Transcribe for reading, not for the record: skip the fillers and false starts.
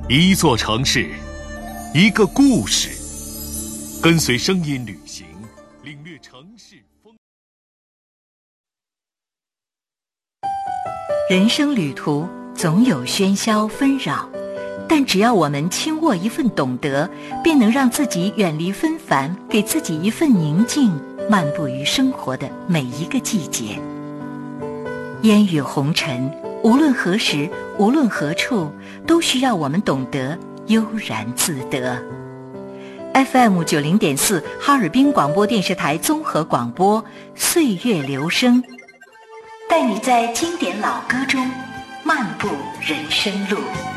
一座城市，一个故事，跟随声音旅行，领略城市风。 人生旅途总有喧嚣纷扰，但只要我们轻握一份懂得，便能让自己远离纷繁，给自己一份宁静，漫步于生活的每一个季节。烟雨红尘，无论何时，无论何处，都需要我们懂得悠然自得。FM 90.4哈尔滨广播电视台综合广播，岁月留声，带你在经典老歌中漫步人生路。